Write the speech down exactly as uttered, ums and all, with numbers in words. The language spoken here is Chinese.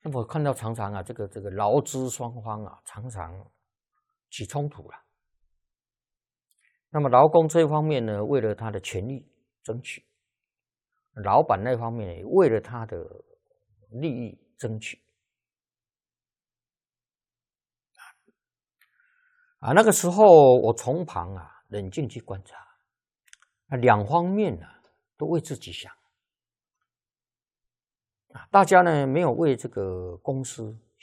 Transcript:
那么我看到常常啊，这个这个劳资双方啊，常常起冲突了。那么劳工这一方面呢，为了他的权益争取；老板那方面也为了他的利益争取。啊，那个时候我从旁啊冷静去观察，啊，两方面啊都为自己想，啊，大家呢没有为这个公司